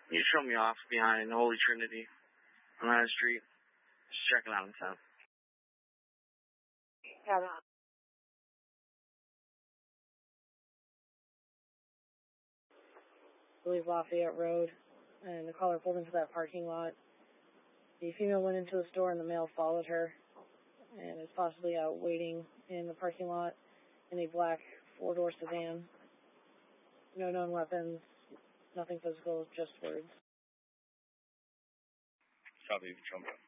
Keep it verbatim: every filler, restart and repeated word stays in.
You show me off behind Holy Trinity on that street. Just checking out in town. Yeah, no. I believe Lafayette Road, and the caller pulled into that parking lot. The female went into the store and the male followed her and is possibly out waiting in the parking lot in a black four-door sedan. No known weapons, nothing physical, just words. Copy, Trump.